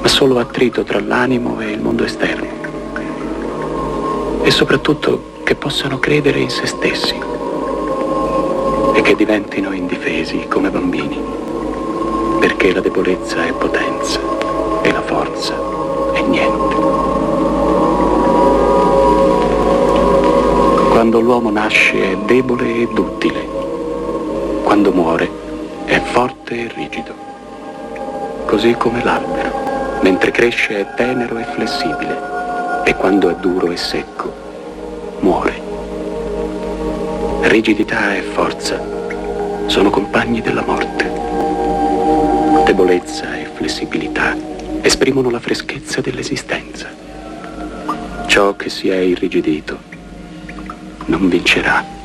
ma solo attrito tra l'animo e il mondo esterno. E soprattutto che possano credere in se stessi e che diventino indifesi come bambini, perché la debolezza è potenza e la forza è niente. Quando l'uomo nasce è debole e duttile, quando muore è forte e rigido, così come l'albero, mentre cresce è tenero e flessibile, e quando è duro e secco muore. Rigidità e forza sono compagni della morte. Debolezza e flessibilità esprimono la freschezza dell'esistenza. Ciò che si è irrigidito non vincerà.